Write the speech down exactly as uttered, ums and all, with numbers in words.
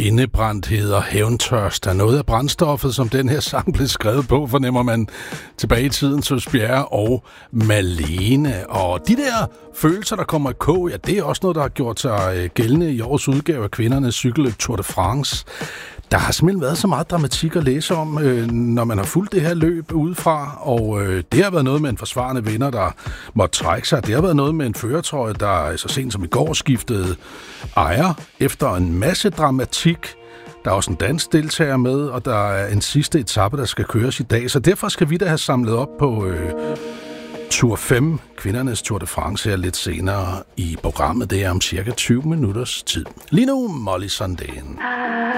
Indebrændthed og hævntørst er noget af brændstoffet, som den her sang blev skrevet på, fornemmer man tilbage i tiden hos Bjerre og Malene. Og de der følelser, der kommer i kog, ja, det er også noget, der har gjort sig gældende i årets udgave af kvindernes cykelløb Tour de France. Der har simpelthen været så meget dramatik at læse om, øh, når man har fulgt det her løb udefra, og øh, det har været noget med en forsvarende vinder, der måtte trække sig. Det har været noget med en førertrøje, der så sent som i går skiftede ejer efter en masse dramatik. Der er også en dansk deltager med, og der er en sidste etape, der skal køres i dag. Så derfor skal vi da have samlet op på øh, Tour fem, kvindernes Tour de France, her lidt senere i programmet. Det er om cirka tyve minutters tid. Lige nu, Molly Sandén.